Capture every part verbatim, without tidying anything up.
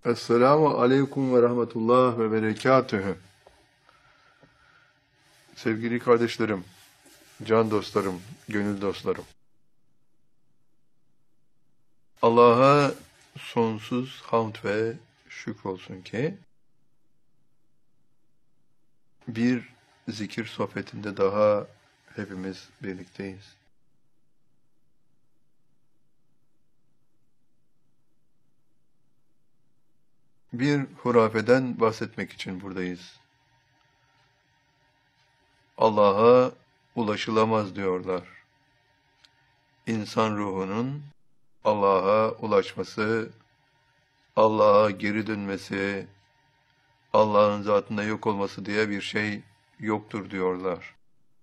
Esselamu aleyküm ve rahmetullah ve berekatühü. Sevgili kardeşlerim, can dostlarım, gönül dostlarım. Allah'a sonsuz hamd ve şükür olsun ki bir zikir sohbetinde daha hepimiz birlikteyiz. Bir hurafeden bahsetmek için buradayız. Allah'a ulaşılamaz diyorlar. İnsan ruhunun Allah'a ulaşması, Allah'a geri dönmesi, Allah'ın zatında yok olması diye bir şey yoktur diyorlar.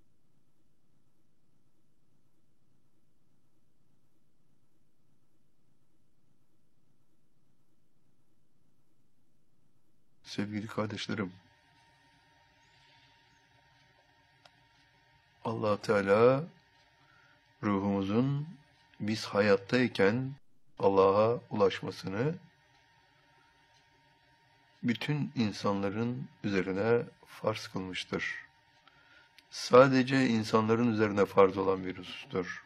Sevgili kardeşlerim, Allah Teala ruhumuzun biz hayattayken Allah'a ulaşmasını bütün insanların üzerine farz kılmıştır. Sadece insanların üzerine farz olan bir husustur.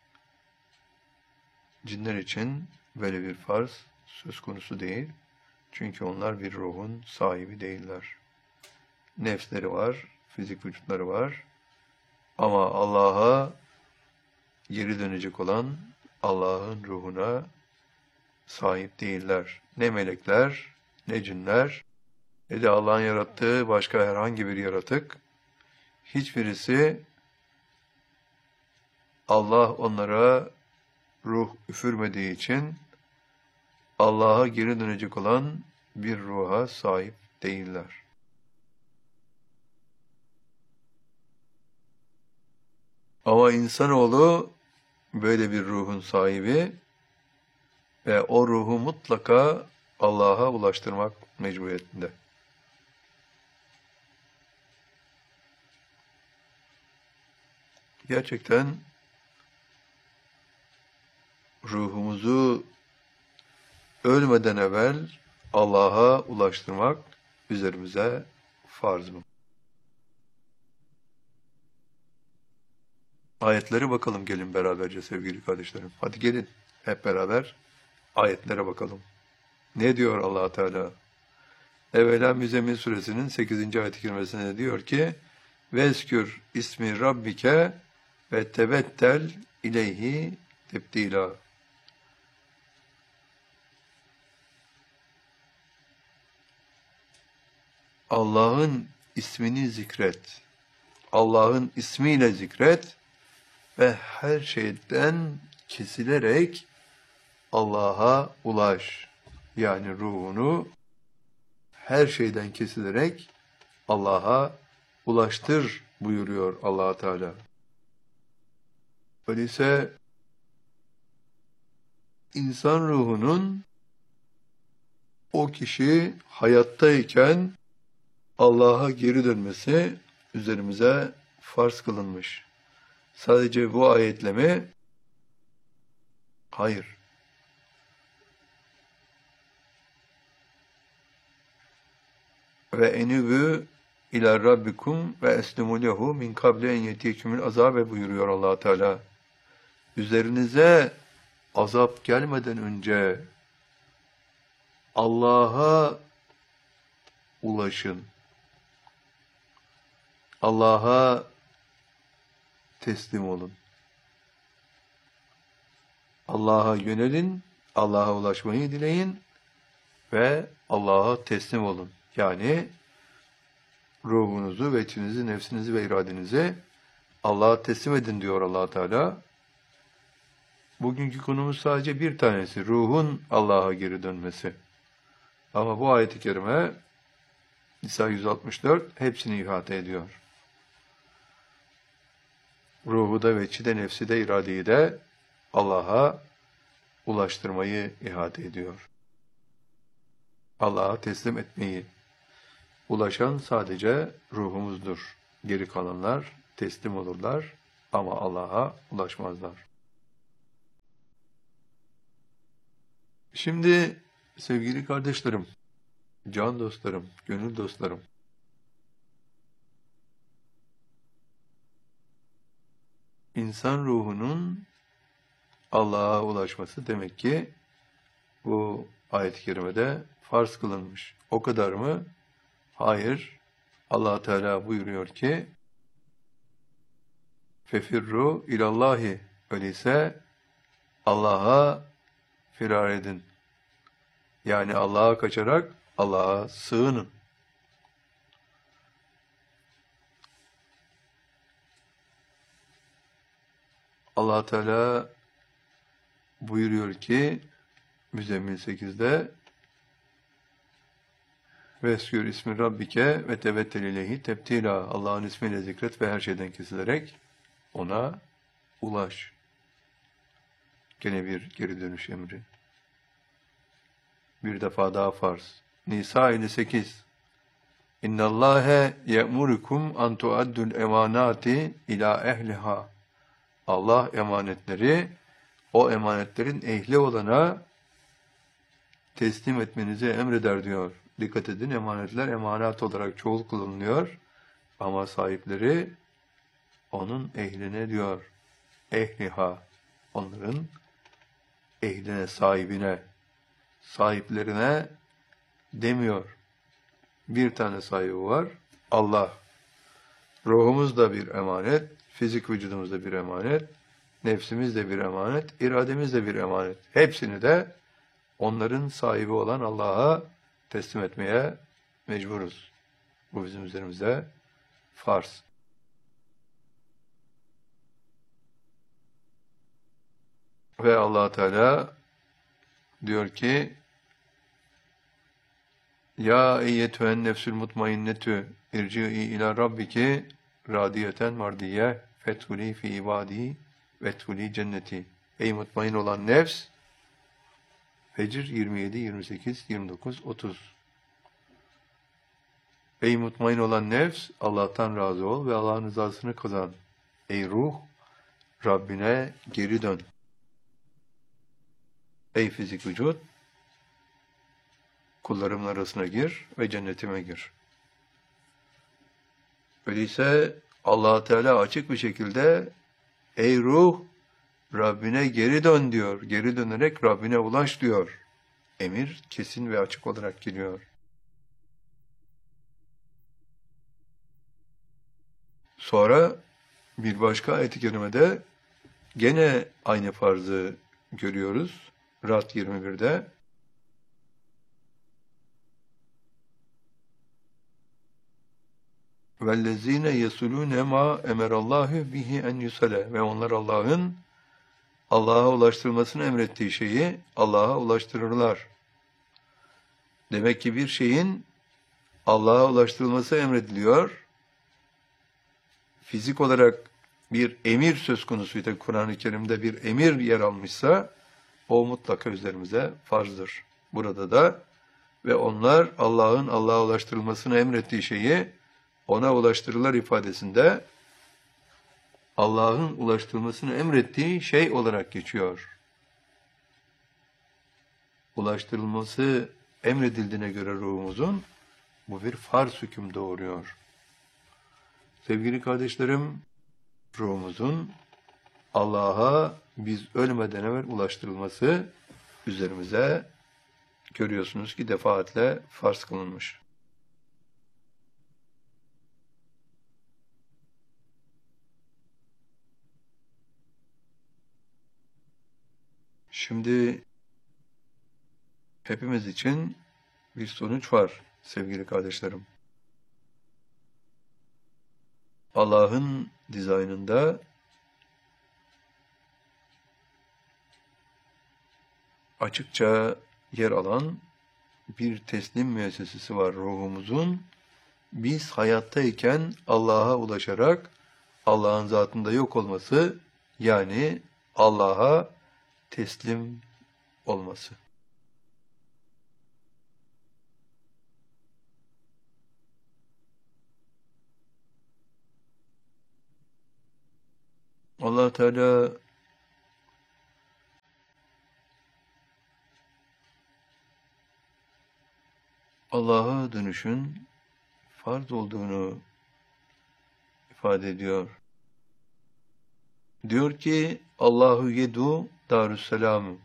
Cinler için böyle bir farz söz konusu değil. Çünkü onlar bir ruhun sahibi değiller. Nefsleri var, fizik vücutları var. Ama Allah'a geri dönecek olan Allah'ın ruhuna sahip değiller. Ne melekler, ne cinler, ne de Allah'ın yarattığı başka herhangi bir yaratık. Hiçbirisi Allah onlara ruh üfürmediği için Allah'a geri dönecek olan bir ruha sahip değiller. Ama insanoğlu böyle bir ruhun sahibi ve o ruhu mutlaka Allah'a ulaştırmak mecburiyetinde. Gerçekten ruhumuzu ölmeden evvel Allah'a ulaştırmak üzerimize farz mı? Ayetlere bakalım gelin beraberce sevgili kardeşlerim. Hadi gelin hep beraber ayetlere bakalım. Ne diyor Allah Teala? Evvela Müzzemmil suresinin sekizinci ayet-i kerimesinde diyor ki: "Vezkür ismi rabbike ve tebettel ileyhi tebdila." Allah'ın ismini zikret. Allah'ın ismiyle zikret ve her şeyden kesilerek Allah'a ulaş. Yani ruhunu her şeyden kesilerek Allah'a ulaştır buyuruyor Allah Teala. Öyleyse insan ruhunun o kişi hayattayken Allah'a geri dönmesi üzerimize farz kılınmış. Sadece bu ayetle mi? Hayır. Ve enübü ila rabbikum ve eslimu lehu min kable en yetiyekumul azabe buyuruyor Allah Teala. Üzerinize azap gelmeden önce Allah'a ulaşın. Allah'a teslim olun. Allah'a yönelin, Allah'a ulaşmayı dileyin ve Allah'a teslim olun. Yani ruhunuzu ve içinizi, nefsinizi ve iradenizi Allah'a teslim edin diyor Allah Teala. Bugünkü konumuz sadece bir tanesi, ruhun Allah'a geri dönmesi. Ama bu ayet-i kerime Nisa yüz altmış dört hepsini ihate ediyor. Ruhu da, veçi de, nefsi de, iradeyi de Allah'a ulaştırmayı ihate ediyor. Allah'a teslim etmeyi. Ulaşan sadece ruhumuzdur. Geri kalanlar teslim olurlar ama Allah'a ulaşmazlar. Şimdi Sevgili kardeşlerim, can dostlarım, gönül dostlarım, insan ruhunun Allah'a ulaşması demek ki bu ayet-i kerimede farz kılınmış. O kadar mı? Hayır. Allah Teala buyuruyor ki fefirru ilallahi, öyleyse Allah'a firar edin. Yani Allah'a kaçarak Allah'a sığının. Allah Teala buyuruyor ki Müzzemmil sekizde Veskür ismi Rabbike ve tevettel ileyhi tebtila. Allah'ın ismiyle zikret ve her şeyden kesilerek ona ulaş. Gene bir geri dönüş emri. Bir defa daha farz. Nisa elli sekiz. İnnallâhe ye'murukum an tuaddul emanati ila ehliha. Allah emanetleri o emanetlerin ehli olana teslim etmenizi emreder diyor. Dikkat edin, emanetler emanet olarak çoğul kullanılıyor ama sahipleri onun ehline diyor. Ehliha, onların ehline, sahibine, sahiplerine demiyor. Bir tane sahibi var, Allah. Ruhumuz da bir emanet, fizik vücudumuz da bir emanet, nefsimiz de bir emanet, irademiz de bir emanet. Hepsini de onların sahibi olan Allah'a teslim etmeye mecburuz. Bu bizim üzerimizde farz. Ve Allah Teala diyor ki ya eyyetühen nefsül mutmainnetü irci'i ila rabbiki radiyeten mardiye fethuli fi ibadi vethuli cenneti. Ey mutmain olan nefs, Fecr yirmi yedi, yirmi sekiz, yirmi dokuz, otuz. Ey mutmain olan nefs, Allah'tan razı ol ve Allah'ın rızasını kazan. Ey ruh, Rabbine geri dön. Ey fizik vücut, kullarımın arasına gir ve cennetime gir. Öyleyse Allah Teala açık bir şekilde ey ruh, Rabbine geri dön diyor. Geri dönerek Rabbine ulaş diyor. Emir kesin ve açık olarak geliyor. Sonra bir başka ayet-i kerimede gene aynı farzı görüyoruz. Rad yirmi birde. وَالَّذ۪ينَ يَسُلُونَ مَا اَمَرَ اللّٰهُ بِهِ اَنْ يُسَلَ. Ve onlar Allah'ın Allah'a ulaştırmasını emrettiği şeyi Allah'a ulaştırırlar. Demek ki bir şeyin Allah'a ulaştırılması emrediliyor. Fizik olarak bir emir söz konusuysa, Kur'an-ı Kerim'de bir emir yer almışsa, o mutlaka üzerimize farzdır. Burada da ve onlar Allah'ın Allah'a ulaştırılmasını emrettiği şeyi ona ulaştırırlar ifadesinde Allah'ın ulaştırılmasını emrettiği şey olarak geçiyor. Ulaştırılması emredildiğine göre ruhumuzun bu bir farz hüküm doğuruyor. Sevgili kardeşlerim, ruhumuzun Allah'a biz ölmeden evvel ulaştırılması üzerimize görüyorsunuz ki defaatle farz kılınmış. Şimdi hepimiz için bir sonuç var sevgili kardeşlerim. Allah'ın dizaynında açıkça yer alan bir teslim müessesesi var ruhumuzun. Biz hayattayken Allah'a ulaşarak Allah'ın zatında yok olması, yani Allah'a teslim olması. Allah Teala Allah'a dönüşün farz olduğunu ifade ediyor. Diyor ki Allahu yedu darüsselam.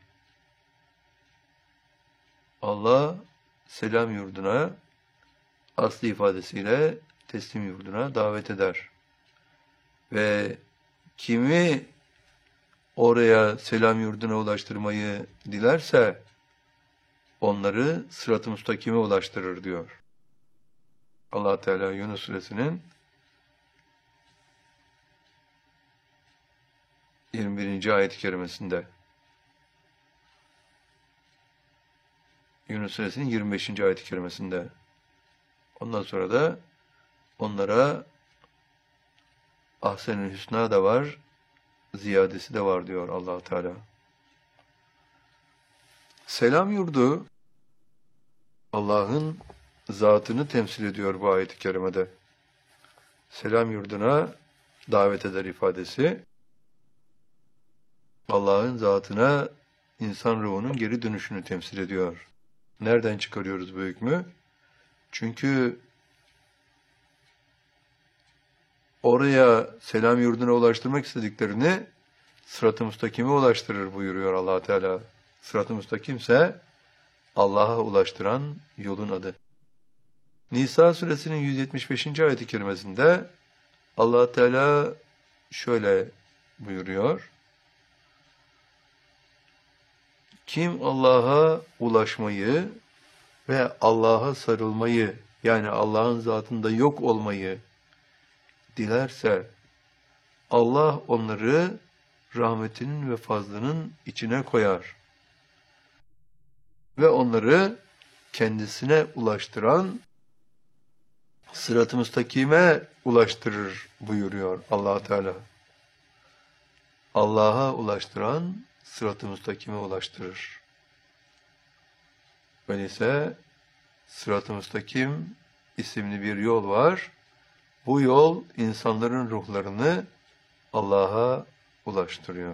Allah selam yurduna, aslı ifadesiyle teslim yurduna davet eder. Ve kimi oraya selam yurduna ulaştırmayı dilerse onları sırat-ı müstakime ulaştırır diyor. Allah Teala Yunus Suresinin yirmi birinci ayet-i kerimesinde. Yunus Suresinin yirmi beşinci ayet-i kerimesinde. Ondan sonra da onlara ahsen-ül hüsna da var, ziyadesi de var diyor Allah Teala. Selam yurdu Allah'ın zatını temsil ediyor bu ayet-i kerimede. Selam yurduna davet eder ifadesi Allah'ın zatına insan ruhunun geri dönüşünü temsil ediyor. Nereden çıkarıyoruz bu hükmü? Çünkü oraya selam yurduna ulaştırmak istediklerini sırat-ı müstakime ulaştırır buyuruyor Allah Teala. Sırat-ı müstakimse Allah'a ulaştıran yolun adı. Nisa suresinin yüz yetmiş beşinci ayet-i kerimesinde Allah Teala şöyle buyuruyor. Kim Allah'a ulaşmayı ve Allah'a sarılmayı, yani Allah'ın zatında yok olmayı dilerse Allah onları rahmetinin ve fazlının içine koyar ve onları kendisine ulaştıran sırat-ı müstakime ulaştırır buyuruyor Allah Teala. Allah'a ulaştıran sırat-ı müstakime ulaştırır. Öyleyse sırat-ı müstakim isimli bir yol var. Bu yol insanların ruhlarını Allah'a ulaştırıyor.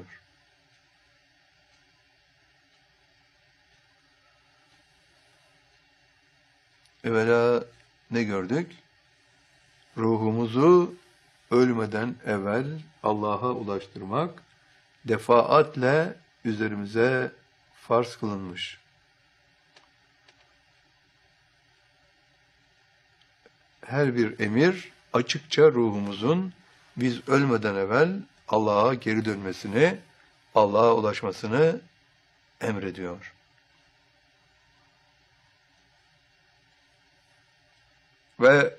Evvela ne gördük? Ruhumuzu ölmeden evvel Allah'a ulaştırmak defaatle üzerimize farz kılınmış. Her bir emir açıkça ruhumuzun biz ölmeden evvel Allah'a geri dönmesini, Allah'a ulaşmasını emrediyor. Ve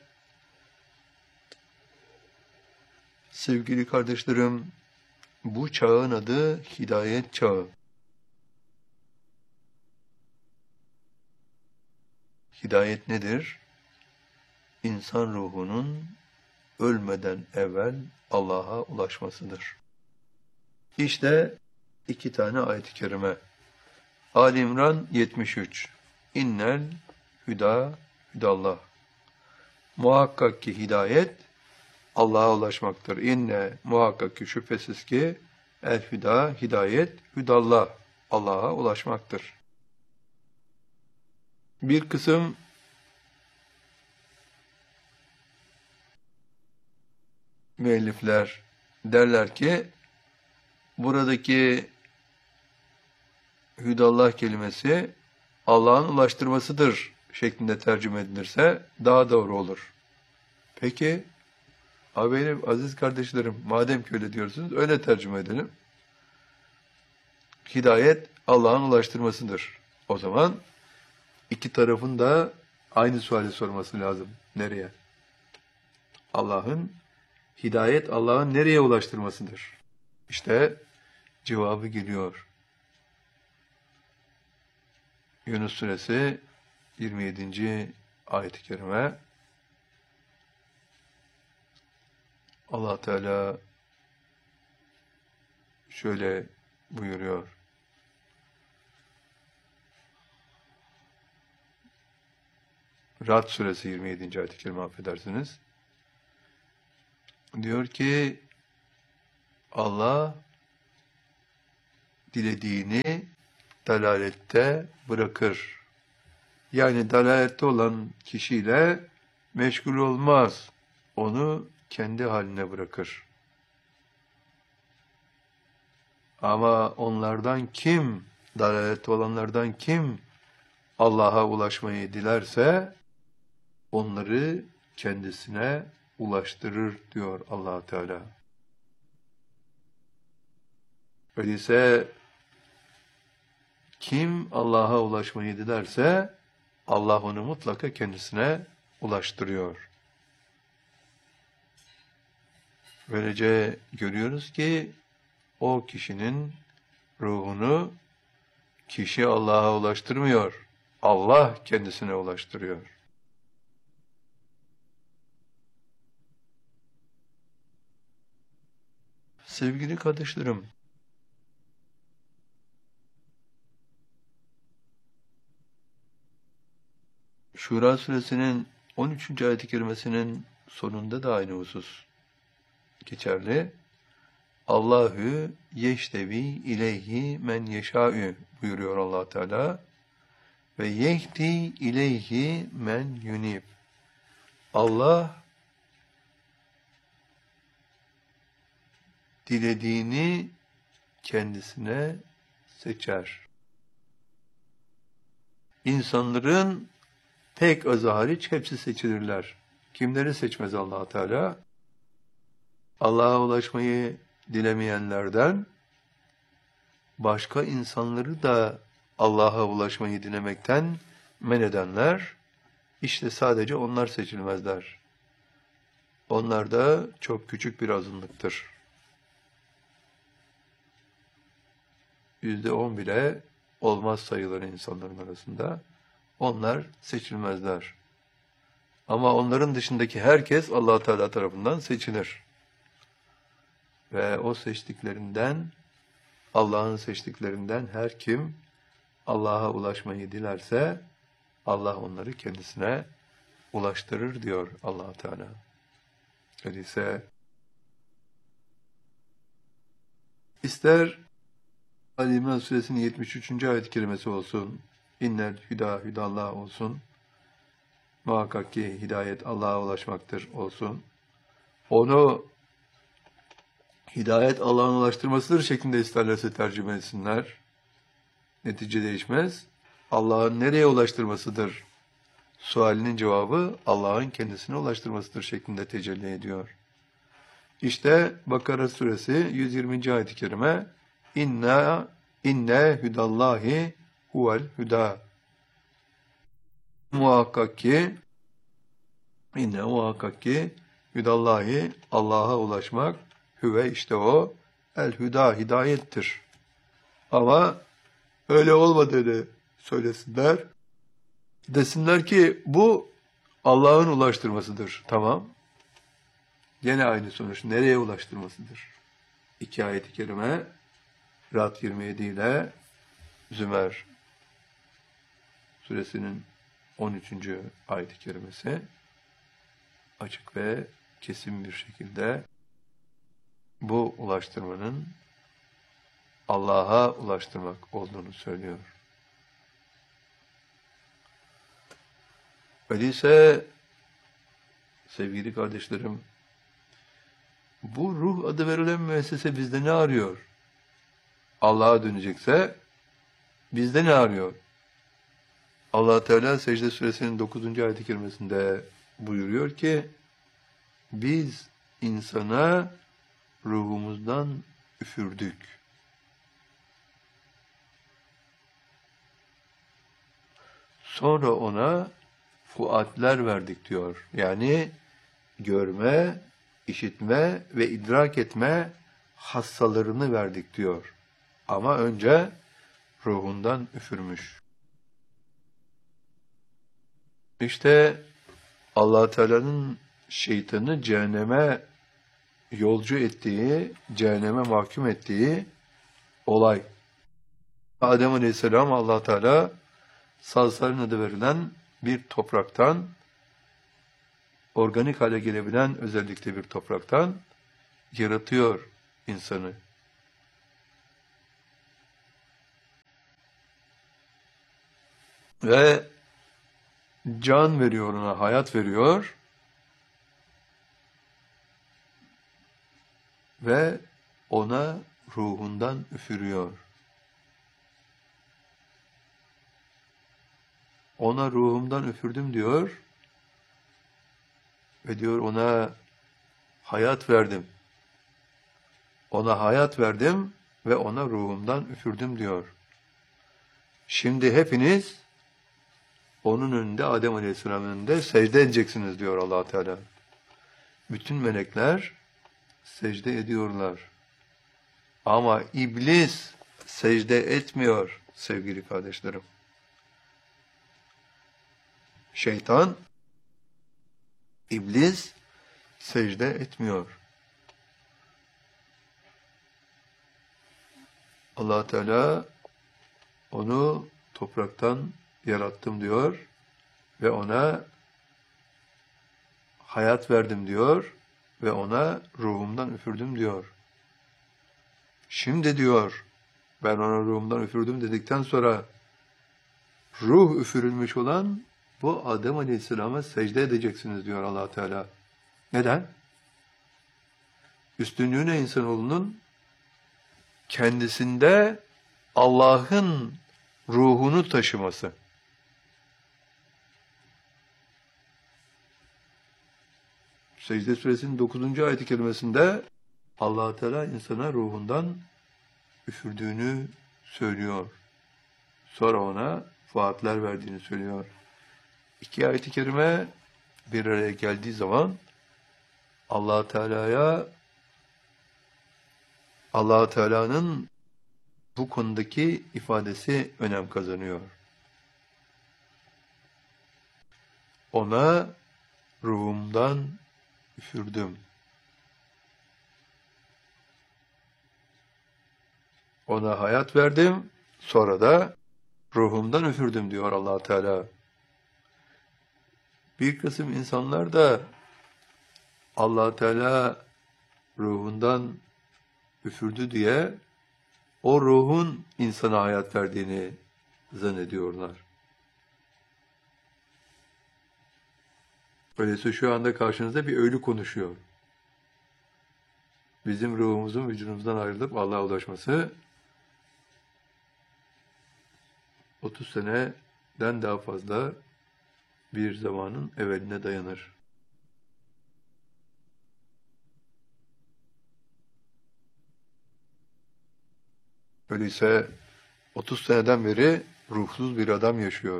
sevgili kardeşlerim, bu çağın adı hidayet çağı. Hidayet nedir? İnsan ruhunun ölmeden evvel Allah'a ulaşmasıdır. İşte iki tane ayet-i kerime. Ali İmran yetmiş üç. İnnel hüda hüdallah. Muhakkak ki hidayet Allah'a ulaşmaktır. İnne muhakkak ki şüphesiz ki el hüda hidayet hüdallah. Allah'a ulaşmaktır. Bir kısım müellifler derler ki buradaki hüdallah kelimesi Allah'ın ulaştırmasıdır şeklinde tercüme edilirse daha doğru olur. Peki, benim aziz kardeşlerim, madem ki öyle diyorsunuz, öyle tercüme edelim. Hidayet Allah'ın ulaştırmasıdır. O zaman iki tarafın da aynı suali sorması lazım. Nereye? Allah'ın, hidayet Allah'ın nereye ulaştırmasıdır? İşte cevabı geliyor. Yunus Suresi yirmi yedinci ayet-i kerime. Allah Teala şöyle buyuruyor. Ra'd Suresi yirmi yedinci ayet-i kerime, affedersiniz. Diyor ki Allah dilediğini dalalette bırakır. Yani dalalette olan kişiyle meşgul olmaz. Onu kendi haline bırakır. Ama onlardan kim, dalalette olanlardan kim Allah'a ulaşmayı dilerse onları kendisine ulaştırır diyor Allah Teala. Öyleyse kim Allah'a ulaşmayı dilerse Allah onu mutlaka kendisine ulaştırıyor. Böylece görüyoruz ki o kişinin ruhunu kişi Allah'a ulaştırmıyor. Allah kendisine ulaştırıyor. Sevgili kardeşlerim, Şura suresinin on üçüncü ayet-i kerimesinin sonunda da aynı husus geçerli. Allahü yeştevi ileyhi men yeşâ'ü buyuruyor Allah Teala ve yehdi ileyhi men yunib. Allah dilediğini kendisine seçer. İnsanların pek azı hariç hepsi seçilirler. Kimleri seçmez Allah Teala? Allah'a ulaşmayı dilemeyenlerden başka insanları da Allah'a ulaşmayı dilemekten men edenler, işte sadece onlar seçilmezler. Onlar da çok küçük bir azınlıktır. Yüzde on bile olmaz sayılır insanların arasında. Onlar seçilmezler. Ama onların dışındaki herkes Allah Teala tarafından seçilir. Ve o seçtiklerinden, Allah'ın seçtiklerinden her kim Allah'a ulaşmayı dilerse Allah onları kendisine ulaştırır diyor Allah Teala. Öyleyse ister Ali İmran suresinin yetmiş üçüncü ayet-i kerimesi olsun, innel hüda hüdallah olsun, muhakkak ki hidayet Allah'a ulaşmaktır olsun, onu hidayet Allah'ın ulaştırmasıdır şeklinde isterlerse tercüme etsinler. Netice değişmez. Allah'ın nereye ulaştırmasıdır? Sualinin cevabı Allah'ın kendisine ulaştırmasıdır şeklinde tecelli ediyor. İşte Bakara suresi yüz yirminci ayet-i kerime İnna inne hüdallahi huvel hüda. Muhakkak ki inne muhakkak ki hüdallahi Allah'a ulaşmak hüve işte o el hüda hidayettir. Ama öyle olmadığını söylesinler. Desinler ki bu Allah'ın ulaştırmasıdır. Tamam. Gene aynı sonuç. Nereye ulaştırmasıdır? İki ayet-i kerime Ra'd yirmi yedi ile Zümer suresinin on üçüncü ayet-i kerimesi açık ve kesin bir şekilde bu ulaştırmanın Allah'a ulaştırmak olduğunu söylüyor. Öyleyse sevgili kardeşlerim, bu ruh adı verilen müessese bizde ne arıyor? Allah'a dönecekse bizde ne arıyor? Allah Teala Secde Suresinin dokuzuncu ayet-i kerimesinde buyuruyor ki biz insana ruhumuzdan üfürdük. Sonra ona fuatler verdik diyor. Yani görme, işitme ve idrak etme hassalarını verdik diyor. Ama önce ruhundan üfürmüş. İşte Allah Teala'nın şeytanı cehenneme yolcu ettiği, cehenneme mahkum ettiği olay. Adem Aleyhisselam Allah Teala salsarin adı verilen bir topraktan, organik hale gelebilen özellikle bir topraktan yaratıyor insanı. Ve can veriyor ona, hayat veriyor ve ona ruhundan üfürüyor. Ona ruhumdan üfürdüm diyor ve diyor ona hayat verdim. Ona hayat verdim ve ona ruhumdan üfürdüm diyor. Şimdi hepiniz onun önünde, Adem Aleyhisselam'ın önünde secde edeceksiniz diyor Allah Teala. Bütün melekler secde ediyorlar. Ama iblis secde etmiyor sevgili kardeşlerim. Şeytan, iblis secde etmiyor. Allah Teala onu topraktan yarattım diyor ve ona hayat verdim diyor ve ona ruhumdan üfürdüm diyor. Şimdi diyor, ben ona ruhumdan üfürdüm dedikten sonra ruh üfürülmüş olan bu Adem Aleyhisselam'a secde edeceksiniz diyor Allah Teala. Neden? Üstünlüğüne insanoğlunun kendisinde Allah'ın ruhunu taşıması. Secde Suresinin dokuzuncu ayet-i kerimesinde Allah Teala insana ruhundan üfürdüğünü söylüyor. Sonra ona vaatler verdiğini söylüyor. İki ayet-i kerime bir araya geldiği zaman Allah Teala'ya Allah Teala'nın bu konudaki ifadesi önem kazanıyor. Ona ruhumdan üfürdüm. Ona hayat verdim, sonra da ruhumdan üfürdüm diyor Allah Teala. Bir kısım insanlar da Allah Teala ruhundan üfürdü diye o ruhun insana hayat verdiğini zannediyorlar. Öyleyse şu anda karşınızda bir ölü konuşuyor. Bizim ruhumuzun vücudumuzdan ayrılıp Allah'a ulaşması otuz seneden daha fazla bir zamanın evveline dayanır. Öyleyse otuz seneden beri ruhsuz bir adam yaşıyor.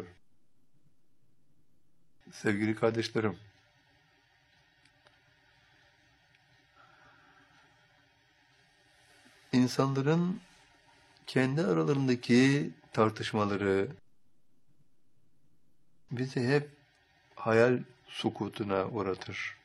Sevgili kardeşlerim, insanların kendi aralarındaki tartışmaları bizi hep hayal sukutuna uğratır.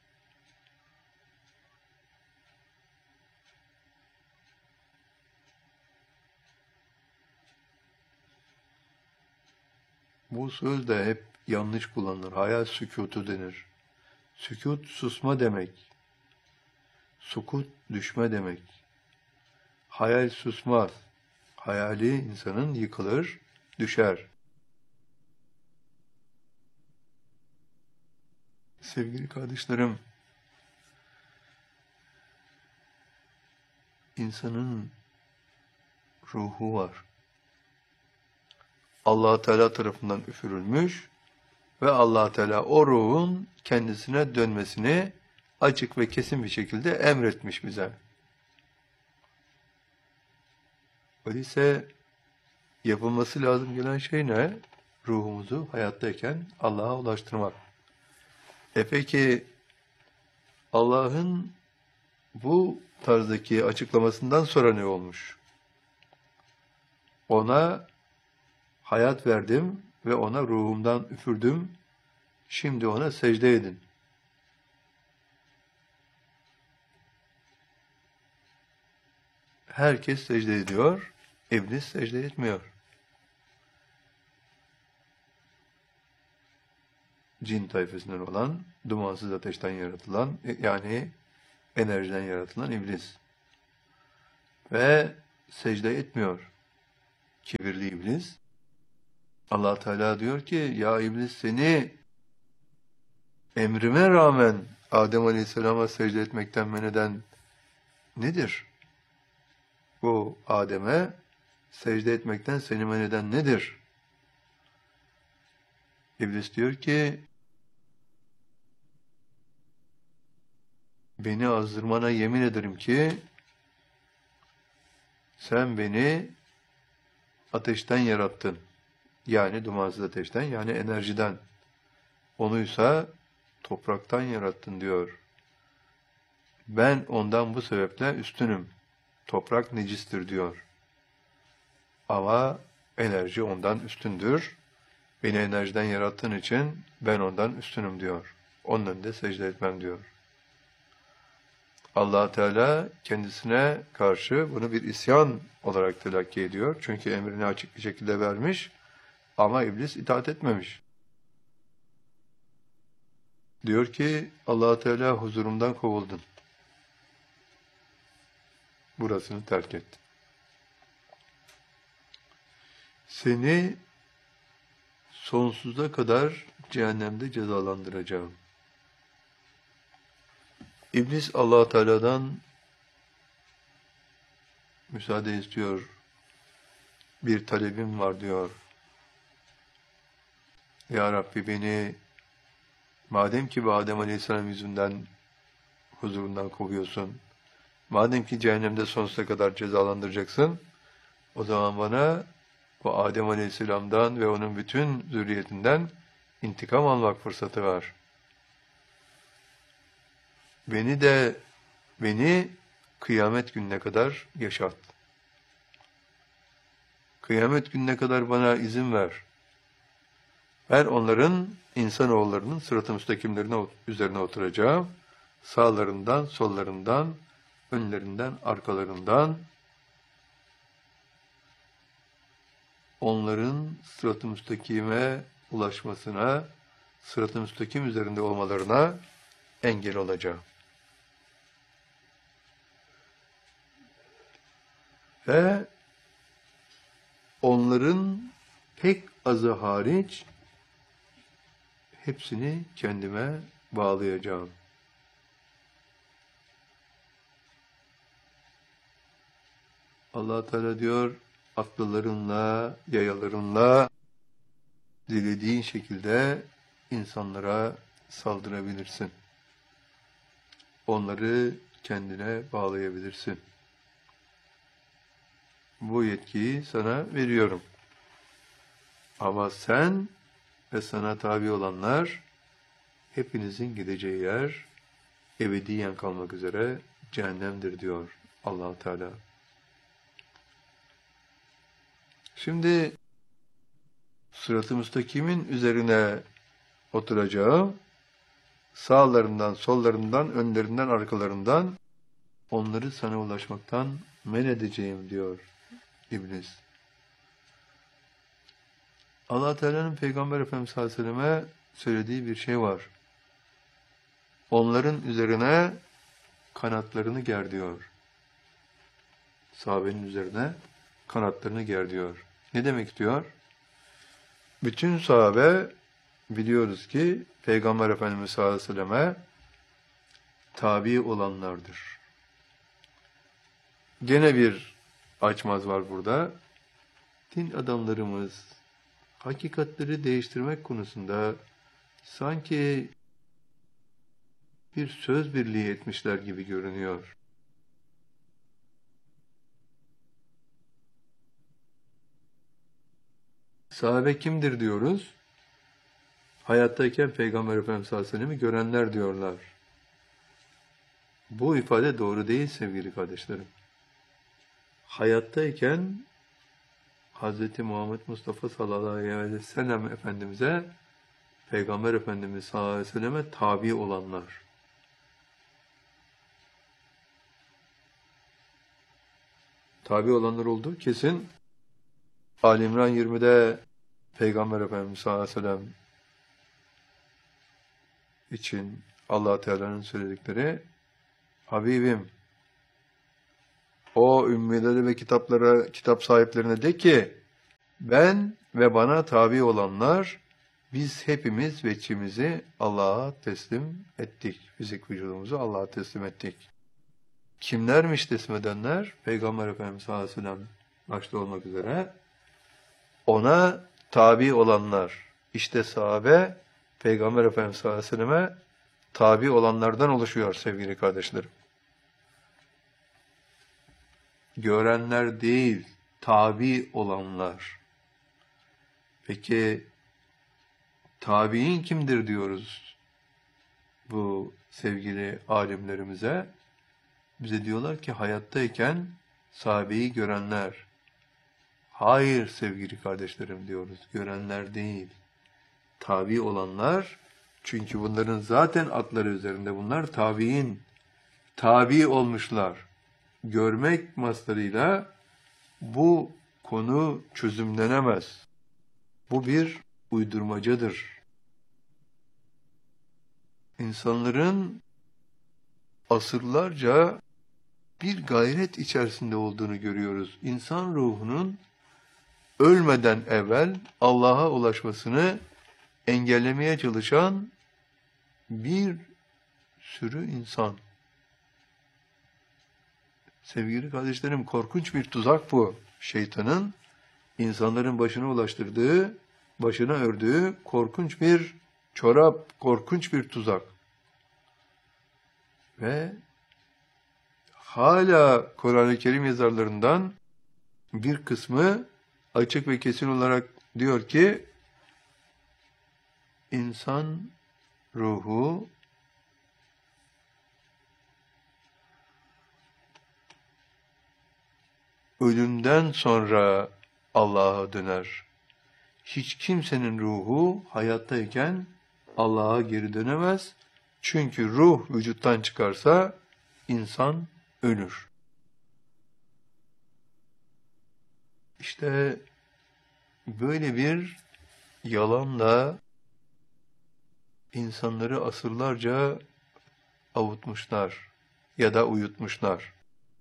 Bu söz de hep yanlış kullanılır. Hayal sükutu denir. Sükut susma demek. Sukut düşme demek. Hayal susmaz. Hayali insanın yıkılır, düşer. Sevgili kardeşlerim, insanın ruhu var. Allah Teala tarafından üfürülmüş ve Allah Teala o ruhun kendisine dönmesini açık ve kesin bir şekilde emretmiş bize. Öyleyse yapılması lazım gelen şey ne? Ruhumuzu hayattayken Allah'a ulaştırmak. E peki Allah'ın bu tarzdaki açıklamasından sonra ne olmuş? Ona hayat verdim ve ona ruhumdan üfürdüm. Şimdi ona secde edin. Herkes secde ediyor, iblis secde etmiyor. Cin tayfasından olan, dumansız ateşten yaratılan, yani enerjiden yaratılan iblis. Ve secde etmiyor. Kibirli iblis Allah Teala diyor ki ya iblis seni emrime rağmen Adem Aleyhisselam'a secde etmekten men eden nedir? Bu Adem'e secde etmekten seni men eden nedir? İblis diyor ki beni azdırmana yemin ederim ki sen beni ateşten yarattın. Yani dumansız ateşten, yani enerjiden. Onuysa topraktan yarattın diyor. Ben ondan bu sebeple üstünüm. Toprak necistir diyor. Ama enerji ondan üstündür. Beni enerjiden yarattığın için ben ondan üstünüm diyor. Onun önünde secde etmem diyor. Allah Teala kendisine karşı bunu bir isyan olarak telakki ediyor. Çünkü emrini açık bir şekilde vermiş ama iblis itaat etmemiş. Diyor ki Allah Teala huzurumdan kovuldun. Burasını terk et. Seni sonsuza kadar cehennemde cezalandıracağım. İblis Allah Teala'dan müsaade istiyor. Bir talebim var diyor. Ya Rabbi beni madem ki bu Adem Aleyhisselam yüzünden huzurundan kovuyorsun, madem ki cehennemde sonsuza kadar cezalandıracaksın, o zaman bana bu Adem Aleyhisselam'dan ve onun bütün zürriyetinden intikam almak fırsatı var. Beni de, beni kıyamet gününe kadar yaşat. Kıyamet gününe kadar bana izin ver. Ben onların, insanoğullarının sırat-ı müstakimlerine üzerine oturacağım. Sağlarından, sollarından, önlerinden, arkalarından onların sırat-ı müstakime ulaşmasına, sırat-ı müstakim üzerinde olmalarına engel olacağım. Ve onların pek azı hariç hepsini kendime bağlayacağım. Allah Teala diyor, atlılarınla, yayalarınla dilediğin şekilde insanlara saldırabilirsin. Onları kendine bağlayabilirsin. Bu yetkiyi sana veriyorum. Ama sen ve sana tabi olanlar hepinizin gideceği yer ebediyen kalmak üzere cehennemdir diyor Allah Teala. Şimdi sırat-ı müstakimin üzerine oturacağım. Sağlarından, sollarından, önlerinden, arkalarından onları sana ulaşmaktan men edeceğim diyor İblis. Allah Teala'nın Peygamber Efendimiz sallallahu aleyhi ve selleme söylediği bir şey var. Onların üzerine kanatlarını ger diyor. Sahabenin üzerine kanatlarını ger diyor. Ne demek diyor? Bütün sahabe biliyoruz ki Peygamber Efendimiz sallallahu aleyhi ve selleme tabi olanlardır. Gene bir açmaz var burada. Din adamlarımız hakikatleri değiştirmek konusunda sanki bir söz birliği etmişler gibi görünüyor. Sahabe kimdir diyoruz? Hayattayken Peygamber Efendimiz sallallahu aleyhi ve sellem'i görenler diyorlar. Bu ifade doğru değil sevgili kardeşlerim. Hayattayken Hazreti Muhammed Mustafa sallallahu aleyhi ve sellem Efendimiz'e, Peygamber Efendimiz sallallahu aleyhi ve selleme tabi olanlar. Tabi olanlar olduğu kesin. Ali İmran yirmide Peygamber Efendimiz sallallahu aleyhi ve sellem için Allah Teala'nın söyledikleri, Habibim, o ümmileri ve kitaplara, kitap sahiplerine de ki, ben ve bana tabi olanlar, biz hepimiz veçimizi Allah'a teslim ettik. Fizik vücudumuzu Allah'a teslim ettik. Kimlermiş teslim edenler? Peygamber Efendimiz sallallahu aleyhi ve sellem başta olmak üzere ona tabi olanlar. İşte sahabe Peygamber Efendimiz sallallahu aleyhi ve selleme tabi olanlardan oluşuyor sevgili kardeşlerim. Görenler değil, tabi olanlar. Peki tabiin kimdir diyoruz bu sevgili alimlerimize? Bize diyorlar ki hayattayken sahabeyi görenler. Hayır sevgili kardeşlerim diyoruz, görenler değil. Tabi olanlar, çünkü bunların zaten atları üzerinde bunlar tabiin, tabi olmuşlar. Görmek maslarıyla bu konu çözümlenemez. Bu bir uydurmacadır. İnsanların asırlarca bir gayret içerisinde olduğunu görüyoruz. İnsan ruhunun ölmeden evvel Allah'a ulaşmasını engellemeye çalışan bir sürü insan. Sevgili kardeşlerim, korkunç bir tuzak bu. Şeytanın insanların başına ulaştırdığı, başına ördüğü korkunç bir çorap, korkunç bir tuzak. Ve hala Kur'an-ı Kerim yazarlarından bir kısmı açık ve kesin olarak diyor ki, insan ruhu ölümden sonra Allah'a döner. Hiç kimsenin ruhu hayattayken Allah'a geri dönemez. Çünkü ruh vücuttan çıkarsa insan ölür. İşte böyle bir yalanla insanları asırlarca avutmuşlar ya da uyutmuşlar.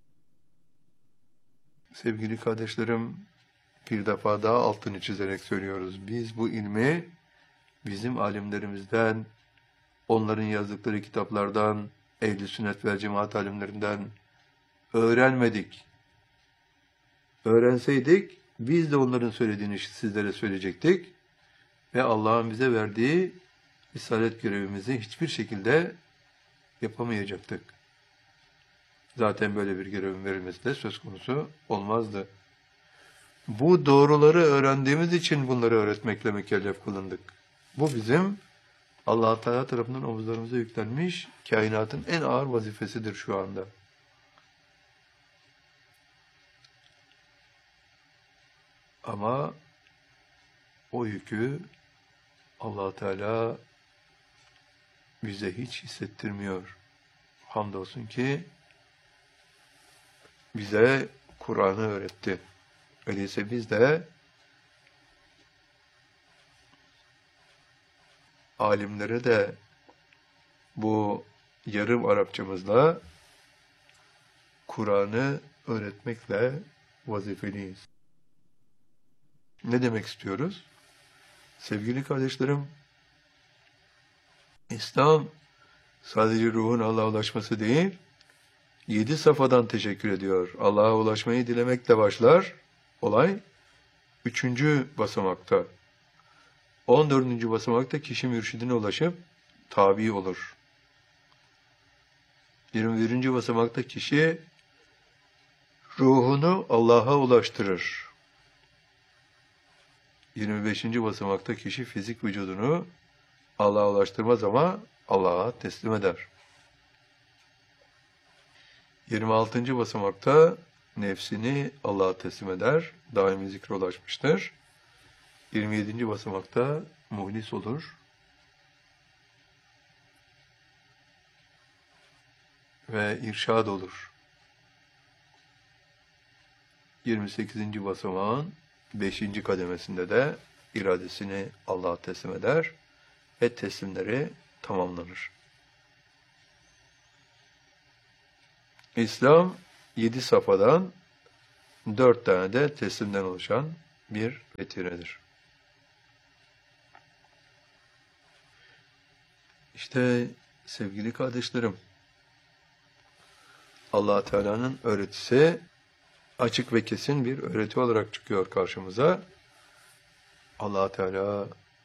Sevgili kardeşlerim, bir defa daha altını çizerek söylüyoruz. Biz bu ilmi bizim alimlerimizden, onların yazdıkları kitaplardan, ehl-i sünnet ve cemaat alimlerinden öğrenmedik. Öğrenseydik, biz de onların söylediğini sizlere söyleyecektik ve Allah'ın bize verdiği risalet görevimizi hiçbir şekilde yapamayacaktık. Zaten böyle bir görevin verilmesi de söz konusu olmazdı. Bu doğruları öğrendiğimiz için bunları öğretmekle mükellef kılındık. Bu bizim Allah Teala tarafından omuzlarımıza yüklenmiş kainatın en ağır vazifesidir şu anda. Ama o yükü Allah Teala bize hiç hissettirmiyor. Hamdolsun ki bize Kur'an'ı öğretti. Öyleyse biz de alimlere de bu yarım Arapçamızla Kur'an'ı öğretmekle vazifeliyiz. Ne demek istiyoruz? Sevgili kardeşlerim, İslam sadece ruhun Allah'a ulaşması değil, yedi safhadan teşekkür ediyor. Allah'a ulaşmayı dilemekle başlar olay. Üçüncü basamakta. On dördüncü basamakta kişi mürşidine ulaşıp tabi olur. Yirmi birinci basamakta kişi ruhunu Allah'a ulaştırır. Yirmi beşinci basamakta kişi fizik vücudunu Allah'a ulaştırmaz ama Allah'a teslim eder. Yirmi altıncı basamakta nefsini Allah'a teslim eder, daimi zikre ulaşmıştır. Yirmi yedinci basamakta muhlis olur ve irşad olur. Yirmi sekizinci basamağın beşinci kademesinde de iradesini Allah'a teslim eder ve teslimleri tamamlanır. İslam yedi safhadan dört tane de teslimden oluşan bir vetiredir. İşte sevgili kardeşlerim, Allah Teala'nın öğretisi açık ve kesin bir öğreti olarak çıkıyor karşımıza. Allah Teala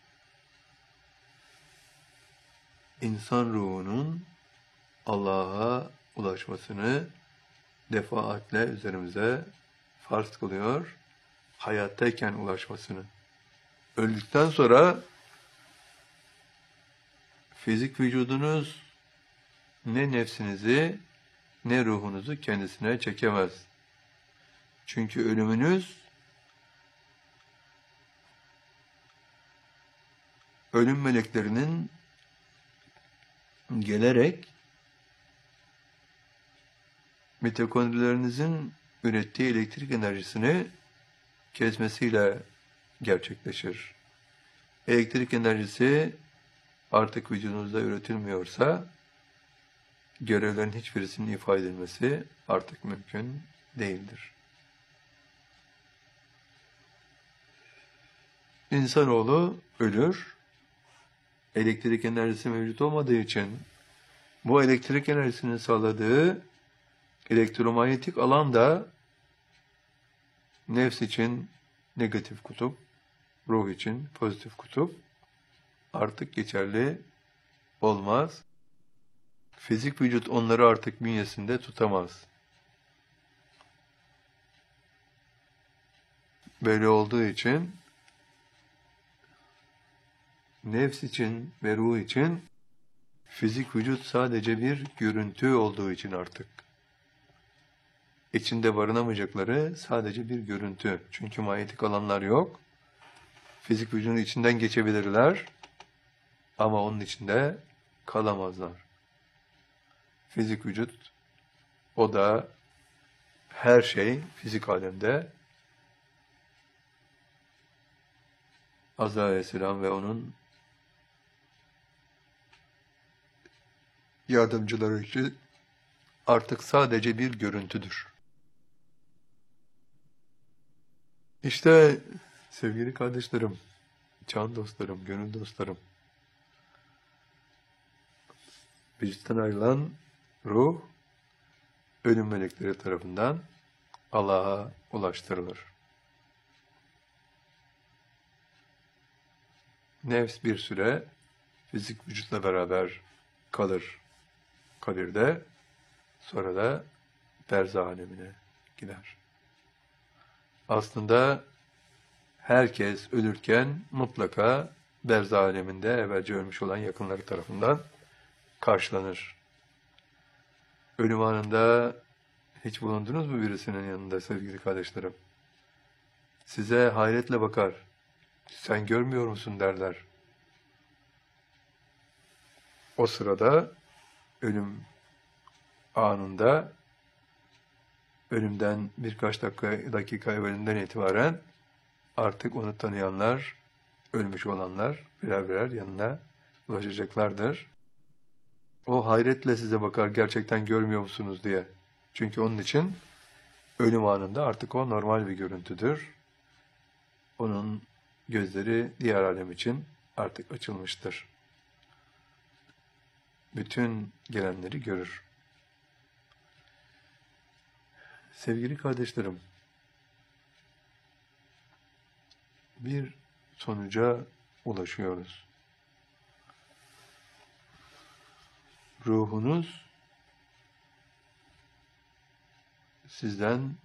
insan ruhunun Allah'a ulaşmasını defaatle üzerimize farz kılıyor. Hayattayken ulaşmasını. Öldükten sonra fizik vücudunuz ne nefsinizi ne ruhunuzu kendisine çekemez. Çünkü ölümünüz ölüm meleklerinin gelerek mitokondrilerinizin ürettiği elektrik enerjisini kesmesiyle gerçekleşir. Elektrik enerjisi artık vücudunuzda üretilmiyorsa görevlerin hiçbirisinin ifade edilmesi artık mümkün değildir. İnsanoğlu ölür. Elektrik enerjisi mevcut olmadığı için bu elektrik enerjisinin sağladığı elektromanyetik alan da nefs için negatif kutup, ruh için pozitif kutup artık geçerli olmaz. Fizik vücut onları artık bünyesinde tutamaz. Böyle olduğu için nefs için ve ruh için fizik vücut sadece bir görüntü olduğu için artık içinde barınamayacakları sadece bir görüntü. Çünkü manyetik alanlar yok. Fizik vücudun içinden geçebilirler ama onun içinde kalamazlar. Fizik vücut, o da her şey fizik alemde Azrail Aleyhisselam ve onun yardımcıları için artık sadece bir görüntüdür. İşte sevgili kardeşlerim, can dostlarım, gönül dostlarım, vücuttan ayrılan ruh, ölüm melekleri tarafından Allah'a ulaştırılır. Nefs bir süre fizik vücutla beraber kalır kabirde, sonra da berzah alemine gider. Aslında herkes ölürken mutlaka berzah aleminde evvelce ölmüş olan yakınları tarafından karşılanır. Ölüm anında hiç bulundunuz mu birisinin yanında sevgili kardeşlerim? Size hayretle bakar. Sen görmüyor musun derler. O sırada ölüm anında ölümden birkaç dakika, dakika evvelinden itibaren artık onu tanıyanlar, ölmüş olanlar birer birer yanına ulaşacaklardır. O hayretle size bakar, gerçekten görmüyor musunuz diye. Çünkü onun için ölüm anında artık o normal bir görüntüdür. Onun gözleri diğer alem için artık açılmıştır. Bütün gelenleri görür. Sevgili kardeşlerim, bir sonuca ulaşıyoruz. Ruhunuz sizden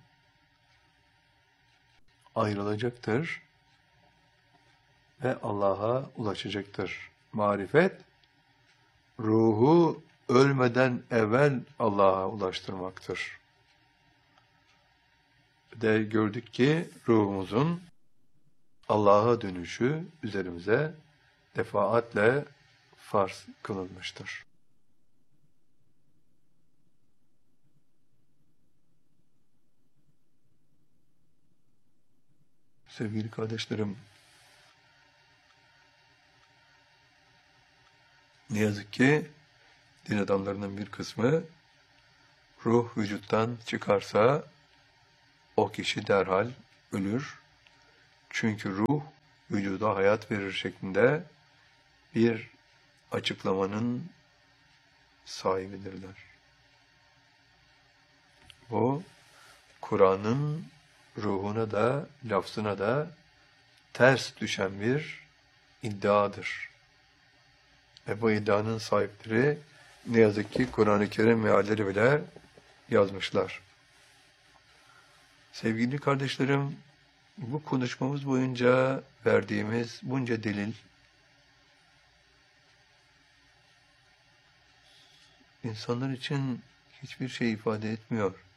ayrılacaktır ve Allah'a ulaşacaktır. Marifet, ruhu ölmeden evvel Allah'a ulaştırmaktır. De gördük ki ruhumuzun Allah'a dönüşü üzerimize defaatle farz kılınmıştır. Sevgili kardeşlerim, ne yazık ki din adamlarının bir kısmı ruh vücuttan çıkarsa o kişi derhal ölür. Çünkü ruh vücuda hayat verir şeklinde bir açıklamanın sahibidirler. Bu, Kur'an'ın ruhuna da, lafzına da ters düşen bir iddiadır. Ve bu iddianın sahipleri ne yazık ki Kur'an-ı Kerim mealleri bile yazmışlar. Sevgili kardeşlerim, bu konuşmamız boyunca verdiğimiz bunca delil, insanlar için hiçbir şey ifade etmiyor.